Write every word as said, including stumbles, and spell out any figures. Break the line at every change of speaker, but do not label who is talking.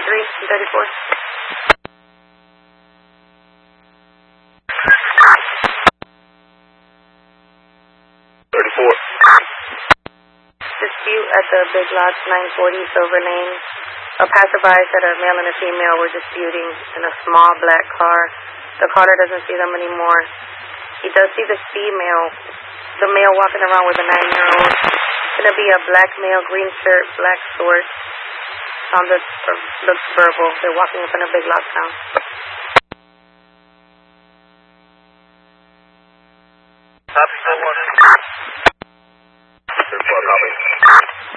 thirty-three and thirty-four.
thirty-four.
Dispute at the Big Lots nine forty Silver Lane. A passerby said a male and a female were disputing in a small black car. The caller doesn't see them anymore. He does see the female, the male walking around with a nine-year-old. It's going to be a black male, green shirt, black shorts. Sounded, looks verbal. They're walking up in a Big Lots town.